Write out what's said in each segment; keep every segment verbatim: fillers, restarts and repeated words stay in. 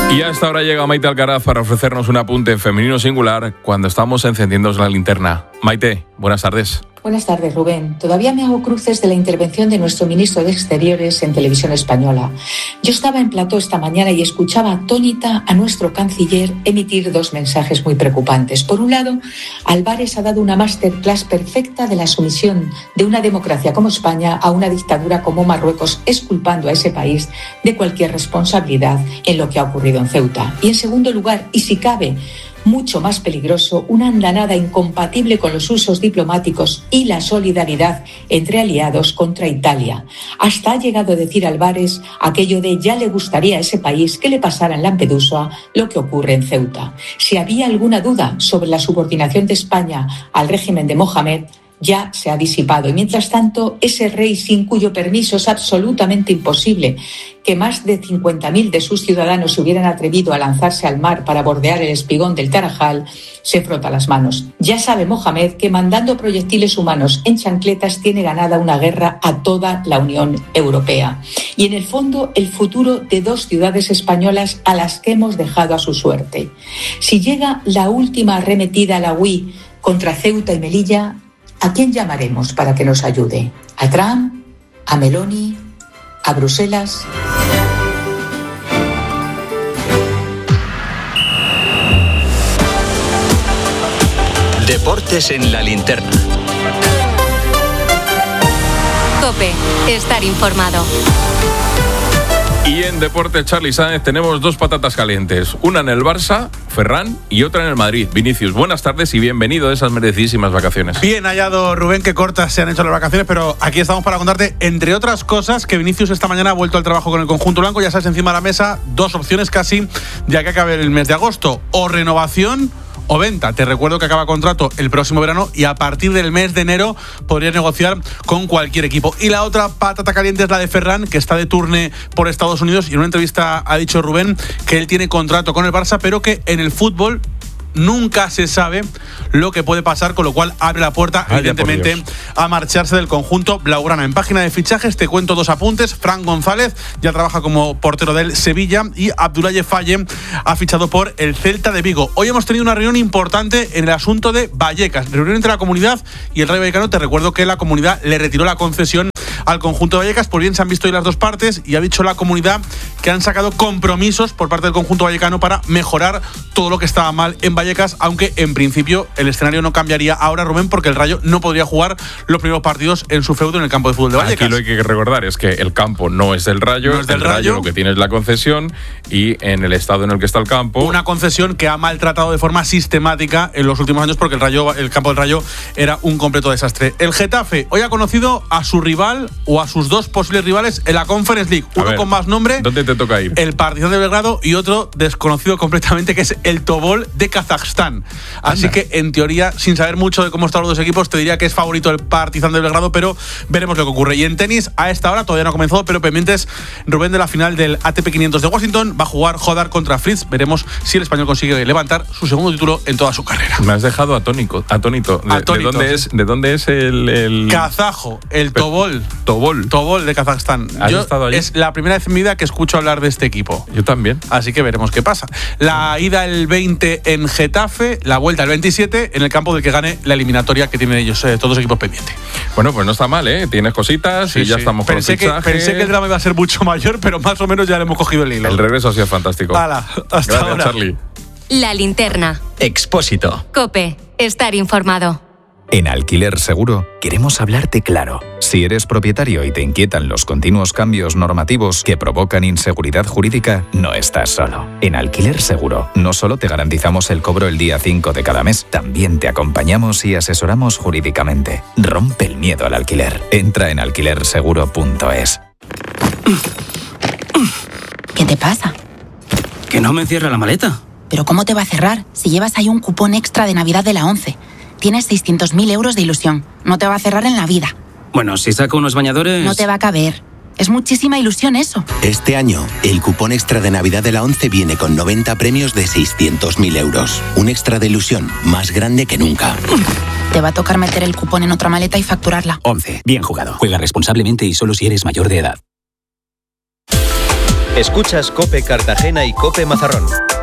Y hasta ahora llega Maite Alcaraz para ofrecernos un apunte en femenino singular cuando estamos encendiendo la linterna. Maite, buenas tardes. Buenas tardes, Rubén. Todavía me hago cruces de la intervención de nuestro ministro de Exteriores en Televisión Española. Yo estaba en plató esta mañana y escuchaba atónita a nuestro canciller emitir dos mensajes muy preocupantes. Por un lado, Álvarez ha dado una masterclass perfecta de la sumisión de una democracia como España a una dictadura como Marruecos, exculpando a ese país de cualquier responsabilidad en lo que ha ocurrido en Ceuta. Y en segundo lugar, y si cabe, mucho más peligroso, una andanada incompatible con los usos diplomáticos y la solidaridad entre aliados contra Italia. Hasta ha llegado a decir Álvarez aquello de ya le gustaría a ese país que le pasara en Lampedusa lo que ocurre en Ceuta. Si había alguna duda sobre la subordinación de España al régimen de Mohamed, ya se ha disipado. Y mientras tanto, ese rey sin cuyo permiso es absolutamente imposible que más de cincuenta mil de sus ciudadanos se hubieran atrevido a lanzarse al mar para bordear el espigón del Tarajal, se frota las manos. Ya sabe Mohamed que mandando proyectiles humanos en chancletas tiene ganada una guerra a toda la Unión Europea. Y en el fondo, el futuro de dos ciudades españolas a las que hemos dejado a su suerte. Si llega la última arremetida a la U I contra Ceuta y Melilla, ¿a quién llamaremos para que nos ayude? ¿A Trump? ¿A Meloni? ¿A Bruselas? Deportes en la linterna. COPE, estar informado. Y en Deportes, Charly Sáenz, tenemos dos patatas calientes. Una en el Barça, Ferran, y otra en el Madrid. Vinicius, buenas tardes y bienvenido a esas merecidísimas vacaciones. Bien hallado, Rubén, que cortas se han hecho las vacaciones, pero aquí estamos para contarte, entre otras cosas, que Vinicius esta mañana ha vuelto al trabajo con el conjunto blanco. Ya sabes, encima de la mesa, dos opciones casi, ya que acabe el mes de agosto. O renovación o venta. Te recuerdo que acaba contrato el próximo verano y a partir del mes de enero podrías negociar con cualquier equipo. Y la otra patata caliente es la de Ferran, que está de turné por Estados Unidos, y en una entrevista ha dicho Rubén que él tiene contrato con el Barça, pero que en el fútbol nunca se sabe lo que puede pasar, con lo cual abre la puerta, Ay, evidentemente, a marcharse del conjunto blaugrana. En página de fichajes te cuento dos apuntes. Fran González ya trabaja como portero del Sevilla y Abdoulaye Faye ha fichado por el Celta de Vigo. Hoy hemos tenido una reunión importante en el asunto de Vallecas, reunión entre la comunidad y el Rayo Vallecano. Te recuerdo que la comunidad le retiró la concesión al conjunto de Vallecas. Pues bien, se han visto hoy las dos partes y ha dicho la comunidad que han sacado compromisos por parte del conjunto vallecano para mejorar todo lo que estaba mal en Vallecas, aunque en principio el escenario no cambiaría ahora, Rubén, porque el Rayo no podría jugar los primeros partidos en su feudo en el campo de fútbol de Vallecas. Aquí lo que hay que recordar es que el campo no es del Rayo, no es del el Rayo, Rayo, lo que tiene es la concesión, y en el estado en el que está el campo, una concesión que ha maltratado de forma sistemática en los últimos años, porque el Rayo, el campo del Rayo era un completo desastre. El Getafe hoy ha conocido a su rival o a sus dos posibles rivales en la Conference League, uno ver, con más nombre, ¿dónde te toca ir? El Partizan de Belgrado, y otro desconocido completamente, que es el Tobol de Kazajstán. Así Anda. que en teoría, sin saber mucho de cómo están los dos equipos, te diría que es favorito el Partizan de Belgrado, pero veremos lo que ocurre. Y en tenis, a esta hora todavía no ha comenzado, pero pendientes, Rubén, de la final del A T P quinientos de Washington. Va a jugar Hodar contra Fritz. Veremos si el español consigue levantar su segundo título en toda su carrera. Me has dejado atónico, atónito. ¿De, atónito, ¿de, dónde, es, ¿De dónde es el...? el... Kazajo, el Tobol. Tobol. Tobol de Kazajstán. ¿Has Yo, estado allí? Es la primera vez en mi vida que escucho hablar de este equipo. Yo también. Así que veremos qué pasa. La ida el veinte en Getafe, la vuelta el veintisiete en el campo del que gane la eliminatoria que tienen ellos, eh, todos los equipos pendientes. Bueno, pues no está mal, ¿eh? Tienes cositas sí, y ya sí. estamos pensé con el que Pensé que el drama iba a ser mucho mayor, pero más o menos ya le hemos cogido el hilo. El regreso ha sido fantástico. Hala, hasta Gracias, ahora. Charly. La linterna. Expósito. COPE, estar informado. En Alquiler Seguro queremos hablarte claro. Si eres propietario y te inquietan los continuos cambios normativos que provocan inseguridad jurídica, no estás solo. En Alquiler Seguro no solo te garantizamos el cobro el día cinco de cada mes, también te acompañamos y asesoramos jurídicamente. Rompe el miedo al alquiler. Entra en alquiler seguro punto es. ¿Qué te pasa? Que no me cierra la maleta. ¿Pero cómo te va a cerrar si llevas ahí un cupón extra de Navidad de la ONCE? Tienes seiscientos mil euros de ilusión. No te va a cerrar en la vida. Bueno, si saco unos bañadores... No te va a caber. Es muchísima ilusión eso. Este año, el cupón extra de Navidad de la ONCE viene con noventa premios de seiscientos mil euros. Un extra de ilusión más grande que nunca. Te va a tocar meter el cupón en otra maleta y facturarla. ONCE. Bien jugado. Juega responsablemente y solo si eres mayor de edad. Escuchas COPE Cartagena y COPE Mazarrón.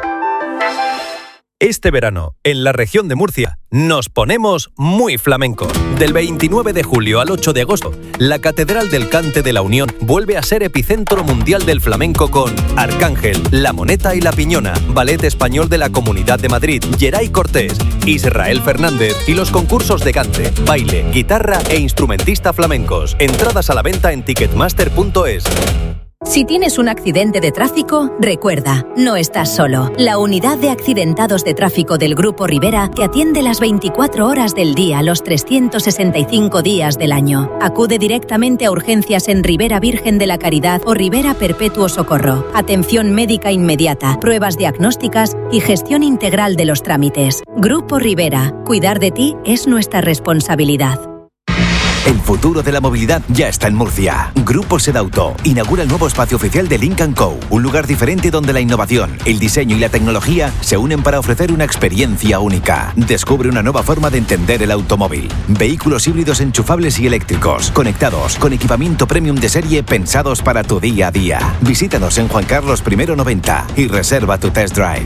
Este verano, en la región de Murcia, nos ponemos muy flamencos. Del veintinueve de julio al ocho de agosto, la Catedral del Cante de la Unión vuelve a ser epicentro mundial del flamenco con Arcángel, La Moneta y La Piñona, Ballet Español de la Comunidad de Madrid, Geray Cortés, Israel Fernández y los concursos de cante, baile, guitarra e instrumentista flamencos. Entradas a la venta en ticketmaster punto es. Si tienes un accidente de tráfico, recuerda, no estás solo. La unidad de accidentados de tráfico del Grupo Rivera te atiende las veinticuatro horas del día, los trescientos sesenta y cinco días del año. Acude directamente a urgencias en Rivera Virgen de la Caridad o Rivera Perpetuo Socorro. Atención médica inmediata, pruebas diagnósticas y gestión integral de los trámites. Grupo Rivera, cuidar de ti es nuestra responsabilidad. El futuro de la movilidad ya está en Murcia. Grupo Sedauto inaugura el nuevo espacio oficial de Lynk and Co, un lugar diferente donde la innovación, el diseño y la tecnología se unen para ofrecer una experiencia única. Descubre una nueva forma de entender el automóvil. Vehículos híbridos enchufables y eléctricos, conectados, con equipamiento premium de serie pensados para tu día a día. Visítanos en Juan Carlos primero noventa y reserva tu test drive.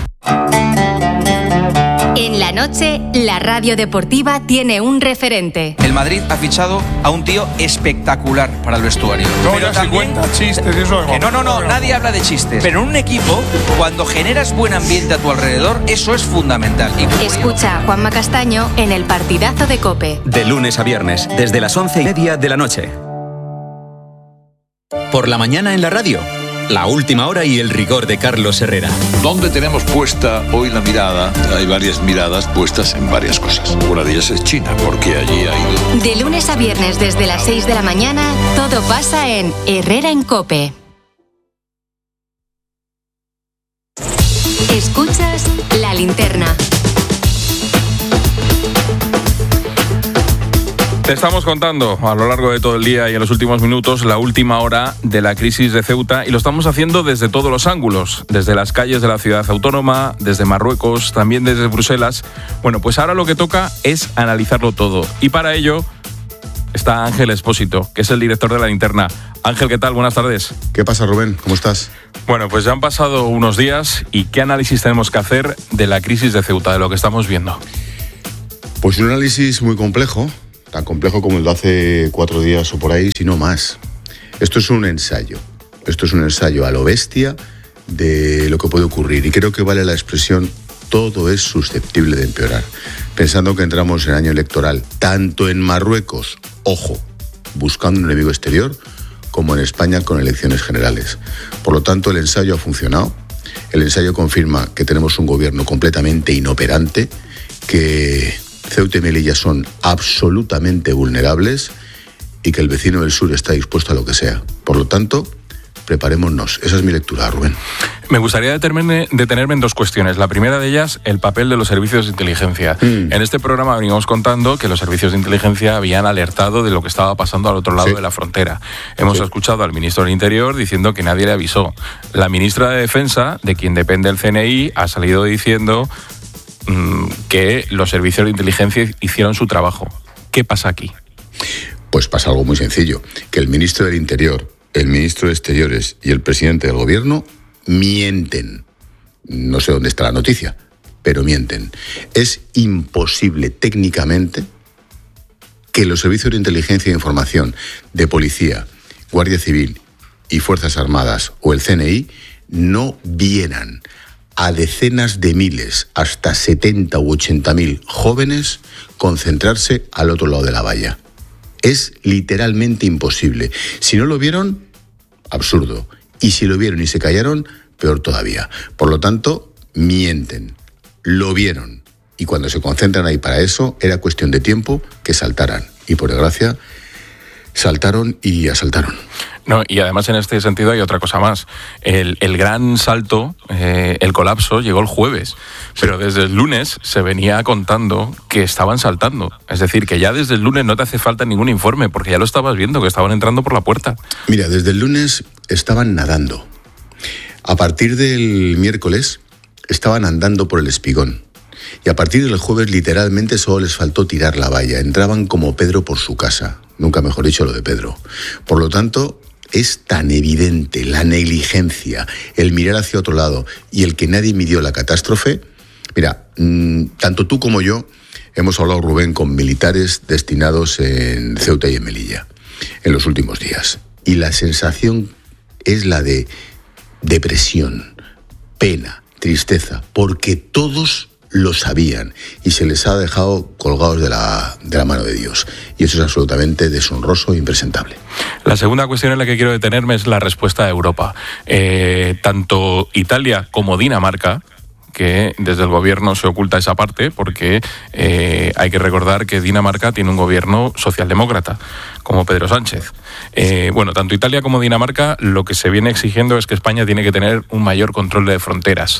En la noche, la radio deportiva tiene un referente. El Madrid ha fichado a un tío espectacular para el vestuario. No, pero ya también, se cuenta chistes y eso. Que no, no, no, nadie habla de chistes. Pero en un equipo, cuando generas buen ambiente a tu alrededor, eso es fundamental. Y Escucha a Juanma Castaño en el partidazo de COPE. De lunes a viernes, desde las once y media de la noche. Por la mañana en la radio. La última hora y el rigor de Carlos Herrera. ¿Dónde tenemos puesta hoy la mirada? Hay varias miradas puestas en varias cosas. Una de ellas es China, porque allí ha ido. De lunes a viernes desde las seis de la mañana, todo pasa en Herrera en COPE. Escuchas La Linterna. Te estamos contando a lo largo de todo el día y en los últimos minutos la última hora de la crisis de Ceuta y lo estamos haciendo desde todos los ángulos, desde las calles de la ciudad autónoma, desde Marruecos, también desde Bruselas. Bueno, pues ahora lo que toca es analizarlo todo y para ello está Ángel Expósito, que es el director de La Linterna. Ángel, ¿qué tal? Buenas tardes. ¿Qué pasa, Rubén? ¿Cómo estás? Bueno, pues ya han pasado unos días y ¿qué análisis tenemos que hacer de la crisis de Ceuta, de lo que estamos viendo? Pues un análisis muy complejo. Tan complejo como el de hace cuatro días o por ahí, si no más. Esto es un ensayo. Esto es un ensayo a lo bestia de lo que puede ocurrir. Y creo que vale la expresión, todo es susceptible de empeorar. Pensando que entramos en año electoral, tanto en Marruecos, ojo, buscando un enemigo exterior, como en España con elecciones generales. Por lo tanto, el ensayo ha funcionado. El ensayo confirma que tenemos un gobierno completamente inoperante, que Ceuta y Melilla son absolutamente vulnerables y que el vecino del sur está dispuesto a lo que sea. Por lo tanto, preparémonos. Esa es mi lectura, Rubén. Me gustaría detenerme, detenerme en dos cuestiones. La primera de ellas, el papel de los servicios de inteligencia. Mm. En este programa veníamos contando que los servicios de inteligencia habían alertado de lo que estaba pasando al otro lado sí. de la frontera. Hemos sí. escuchado al ministro del Interior diciendo que nadie le avisó. La ministra de Defensa, de quien depende el C N I, ha salido diciendo que los servicios de inteligencia hicieron su trabajo. ¿Qué pasa aquí? Pues pasa algo muy sencillo, que el ministro del Interior, el ministro de Exteriores y el presidente del gobierno mienten. No sé dónde está la noticia, pero mienten. Es imposible técnicamente que los servicios de inteligencia e información de policía, Guardia Civil y Fuerzas Armadas o el C N I no vieran a decenas de miles, hasta setenta u ochenta mil jóvenes concentrarse al otro lado de la valla. Es literalmente imposible. Si no lo vieron, absurdo. Y si lo vieron y se callaron, peor todavía. Por lo tanto, mienten. Lo vieron. Y cuando se concentran ahí para eso, era cuestión de tiempo que saltaran. Y por desgracia, saltaron y asaltaron. No, y además en este sentido hay otra cosa más. El, el gran salto, eh, el colapso, llegó el jueves, pero desde el lunes se venía contando que estaban saltando. Es decir, que ya desde el lunes no te hace falta ningún informe, porque ya lo estabas viendo, que estaban entrando por la puerta. Mira, desde el lunes estaban nadando. A partir del miércoles estaban andando por el espigón. Y a partir del jueves literalmente solo les faltó tirar la valla. Entraban como Pedro por su casa. Nunca mejor dicho lo de Pedro. Por lo tanto, es tan evidente la negligencia, el mirar hacia otro lado y el que nadie midió la catástrofe. Mira, mmm, tanto tú como yo hemos hablado, Rubén, con militares destinados en Ceuta y en Melilla en los últimos días. Y la sensación es la de depresión, pena, tristeza, porque todos lo sabían y se les ha dejado colgados de la, de la mano de Dios. Y eso es absolutamente deshonroso e impresentable. La segunda cuestión en la que quiero detenerme es la respuesta de Europa. Eh, tanto Italia como Dinamarca, que desde el gobierno se oculta esa parte, porque eh, hay que recordar que Dinamarca tiene un gobierno socialdemócrata, como Pedro Sánchez. Eh, bueno, tanto Italia como Dinamarca lo que se viene exigiendo es que España tiene que tener un mayor control de fronteras.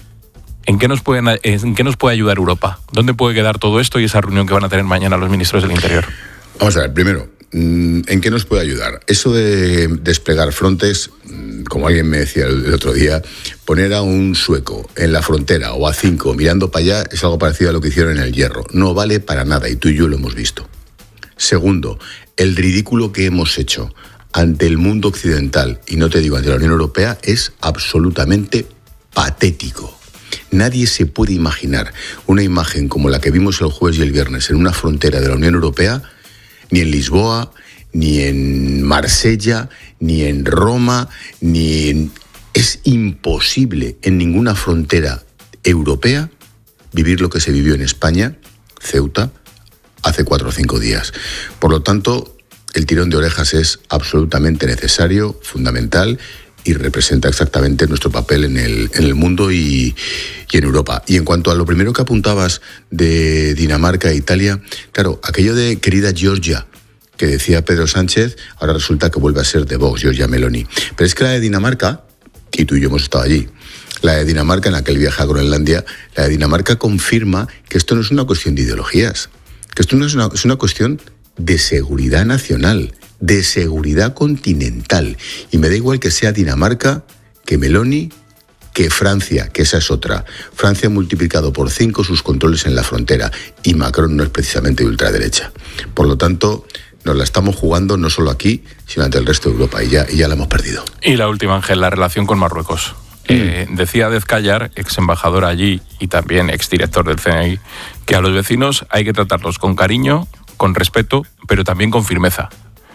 ¿En qué nos pueden, en qué nos puede ayudar Europa? ¿Dónde puede quedar todo esto y esa reunión que van a tener mañana los ministros del Interior? Vamos a ver, primero, ¿en qué nos puede ayudar? Eso de desplegar Frontex, como alguien me decía el otro día, poner a un sueco en la frontera o a cinco mirando para allá es algo parecido a lo que hicieron en el Hierro. No vale para nada y tú y yo lo hemos visto. Segundo, el ridículo que hemos hecho ante el mundo occidental, y no te digo ante la Unión Europea, es absolutamente patético. Nadie se puede imaginar una imagen como la que vimos el jueves y el viernes en una frontera de la Unión Europea, ni en Lisboa, ni en Marsella, ni en Roma, ni en... Es imposible en ninguna frontera europea vivir lo que se vivió en España, Ceuta, hace cuatro o cinco días. Por lo tanto, el tirón de orejas es absolutamente necesario, fundamental, y representa exactamente nuestro papel en el, en el mundo y, y en Europa. Y en cuanto a lo primero que apuntabas de Dinamarca e Italia, claro, aquello de querida Georgia, que decía Pedro Sánchez, ahora resulta que vuelve a ser de Vox, Giorgia Meloni. Pero es que la de Dinamarca, y tú y yo hemos estado allí, la de Dinamarca en aquel viaje a Groenlandia, la de Dinamarca confirma que esto no es una cuestión de ideologías, que esto no es una, es una cuestión de seguridad nacional, de seguridad continental. Y me da igual que sea Dinamarca, que Meloni, que Francia, que esa es otra. Francia ha multiplicado por cinco sus controles en la frontera y Macron no es precisamente de ultraderecha. Por lo tanto, nos la estamos jugando no solo aquí, sino ante el resto de Europa y ya, y ya la hemos perdido. Y la última, Ángel, la relación con Marruecos. Mm. Eh, decía Dez Callar, ex embajador allí y también ex director del C N I, que a los vecinos hay que tratarlos con cariño, con respeto, pero también con firmeza.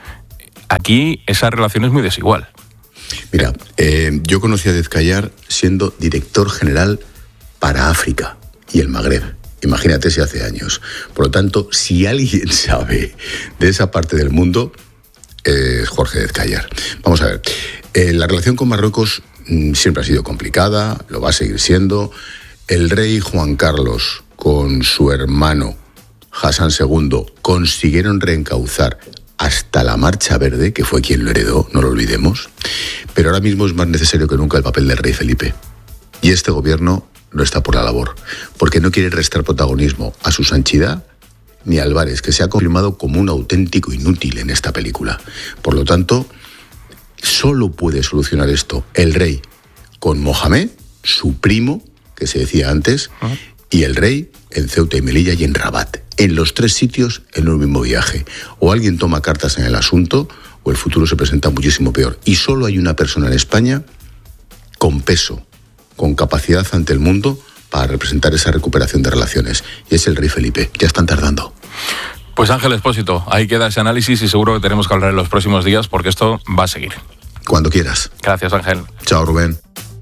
Aquí esa relación es muy desigual. Mira, eh, yo conocí a Dez Callar siendo director general para África y el Magreb. Imagínate si hace años. Por lo tanto, si alguien sabe de esa parte del mundo, es eh, Jorge Dez Callar. Vamos a ver, eh, la relación con Marruecos mmm, siempre ha sido complicada, lo va a seguir siendo. El rey Juan Carlos con su hermano Hassan segundo consiguieron reencauzar hasta la Marcha Verde, que fue quien lo heredó, no lo olvidemos. Pero ahora mismo es más necesario que nunca el papel del rey Felipe. Y este gobierno no está por la labor, porque no quiere restar protagonismo a su Sanchidad ni a Álvarez, que se ha confirmado como un auténtico inútil en esta película. Por lo tanto, solo puede solucionar esto el rey con Mohamed, su primo, que se decía antes, uh-huh. y el rey en Ceuta y Melilla y en Rabat. En los tres sitios en un mismo viaje. O alguien toma cartas en el asunto o el futuro se presenta muchísimo peor. Y solo hay una persona en España con peso, con capacidad ante el mundo para representar esa recuperación de relaciones. Y es el rey Felipe. Ya están tardando. Pues Ángel Expósito, ahí queda ese análisis y seguro que tenemos que hablar en los próximos días porque esto va a seguir. Cuando quieras. Gracias, Ángel. Chao, Rubén.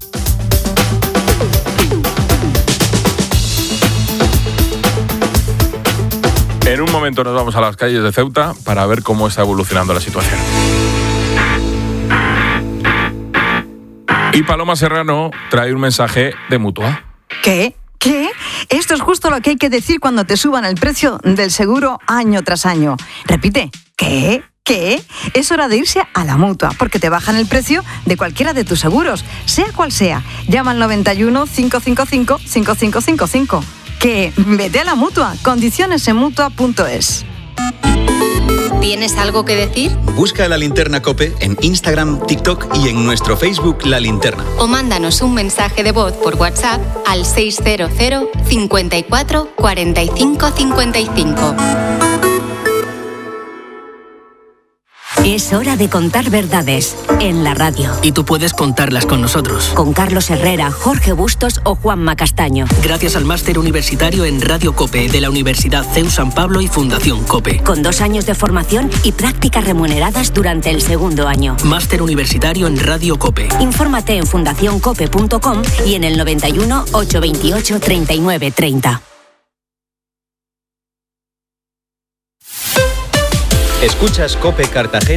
En un momento nos vamos a las calles de Ceuta para ver cómo está evolucionando la situación. Y Paloma Serrano trae un mensaje de Mutua. ¿Qué? ¿Qué? Esto es justo lo que hay que decir cuando te suban el precio del seguro año tras año. Repite, ¿qué? ¿Qué? Es hora de irse a la Mutua, porque te bajan el precio de cualquiera de tus seguros, sea cual sea. Llama al noventa y uno, cinco cinco cinco, cinco cinco cinco cinco. Que vete a la Mutua. Condiciones en mutua punto es. ¿Tienes algo que decir? Busca La Linterna COPE en Instagram, TikTok y en nuestro Facebook La Linterna. O mándanos un mensaje de voz por WhatsApp al seis cero cero, cincuenta y cuatro, cuarenta y cinco, cincuenta y cinco. Es hora de contar verdades en la radio. Y tú puedes contarlas con nosotros. Con Carlos Herrera, Jorge Bustos o Juanma Castaño. Gracias al máster universitario en Radio COPE de la Universidad C E U San Pablo y Fundación COPE. Con dos años de formación y prácticas remuneradas durante el segundo año. Máster universitario en Radio COPE. Infórmate en fundación cope punto com y en el noventa y uno, ochocientos veintiocho, treinta y nueve treinta. Escuchas COPE Cartagena.